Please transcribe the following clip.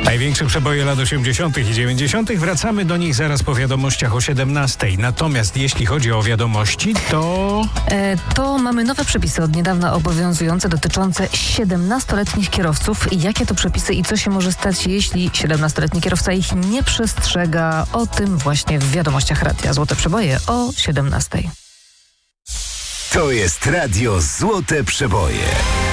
Największe przeboje lat 80. i 90. Wracamy do nich zaraz po wiadomościach o 17. Natomiast jeśli chodzi o wiadomości, To mamy nowe przepisy od niedawna obowiązujące dotyczące 17-letnich kierowców. Jakie to przepisy i co się może stać, jeśli 17-letni kierowca ich nie przestrzega? O tym właśnie w wiadomościach radia Złote Przeboje o 17. To jest Radio Złote Przeboje.